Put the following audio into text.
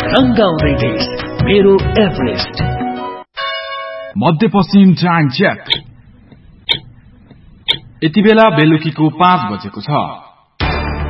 रंगाउँदै देश मेरो एभरेस्ट। मध्यपश्चिम time check. यति बेला बेलुकीको 5 बजेको छ।